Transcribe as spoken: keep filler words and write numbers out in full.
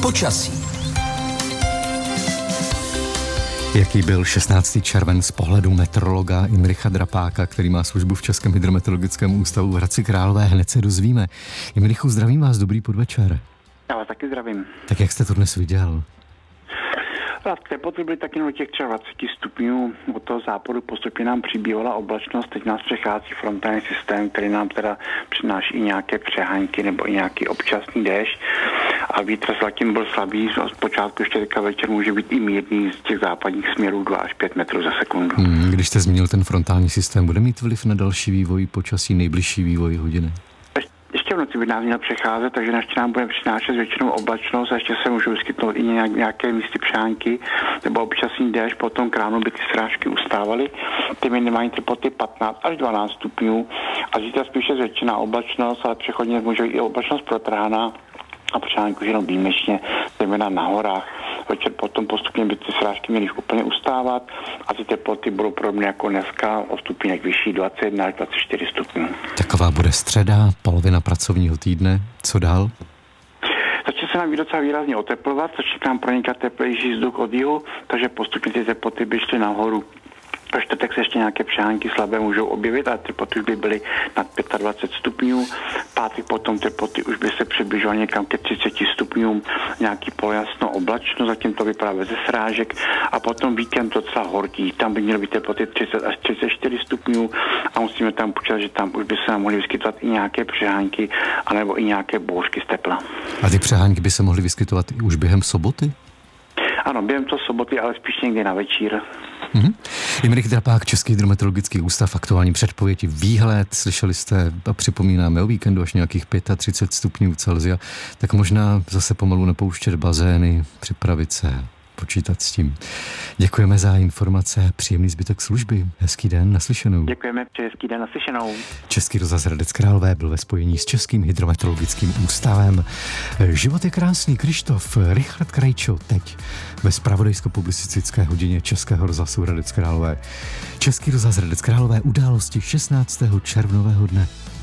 Počasí. Jaký byl šestnáctý červen z pohledu meteorologa Jindřicha Drapáka, který má službu v Českém hydrometeorologickém ústavu v Hradci Králové, hned se dozvíme. Jindřichu, zdravím vás, dobrý podvečer. Já vás taky zdravím. Tak jak jste to dnes viděl? Teploty byly taky na těch třeba dvacet stupňů, od toho západu postupně nám přibývala oblačnost, teď nás přechází frontální systém, který nám teda přináší i nějaké přehánky nebo i nějaký občasný déšť a vítr zatím byl slabý, z počátku ještě teďka večer může být i mírný z těch západních směrů dva až pět metrů za sekundu. Hmm, když jste zmínil ten frontální systém, bude mít vliv na další vývoj počasí, nejbližší vývoj hodiny? Ještě v noci by nás měl přecházet, takže ještě nám bude přinášet většinou oblačnost a ještě se můžou vyskytnout i nějaké místy přehánky nebo občasný déšť, potom k ránu by ty srážky ustávaly. Ty minimální teploty patnáct až dvanáct stupňů a zítra spíše zvětšená oblačnost, ale přechodně může být i oblačnost protrhaná a přehánky už jenom výjimečně, zejména na horách. Večer potom postupně by ty srážky měly úplně ustávat a ty teploty budou podobně jako dneska, o stupínek vyšší dvacet jedna až dvacet čtyři stupňů. Taková bude středa, polovina pracovního týdne. Co dál? Začne se nám docela výrazně oteplovat, začne nám pronikat teplejší vzduch od jihu, takže postupně ty teploty by šly nahoru. Ve čtvrtek se ještě nějaké přehánky slabé můžou objevit, ale teploty už by byly nad dvacet pět stupňů. Pátek potom teploty už by se přibližovaly někam ke třicet stupňům, nějaký polojasno oblačno, zatím to vypadá bez srážek a potom víkend docela horký. Tam by měly být teploty třicet až třicet čtyři stupňů a musíme tam počítat, že tam už by se nám mohly vyskytovat i nějaké přehánky anebo i nějaké bouřky z tepla. A ty přehánky by se mohly vyskytovat i už během soboty? Ano, během to soboty, ale spíš někdy na večír. Mm-hmm. Jindřich Drapák, Český hydrometeorologický ústav, aktuální předpověď, výhled, slyšeli jste a připomínáme o víkendu až nějakých třicet pět stupňů Celsia, tak možná zase pomalu napouštět bazény, připravit se, počítat s tím. Děkujeme za informace, příjemný zbytek služby, hezký den, naslyšenou. Děkujeme, přeji hezký den, naslyšenou. Český rozhlas Hradec Králové byl ve spojení s Českým hydrometeorologickým ústavem. Život je krásný, Krištof, Richard Krejčo, teď ve zpravodajsko-publicistické hodině Českého rozhlasu Hradec Králové. Český rozhlas Hradec Králové, události šestnáctého červnového dne.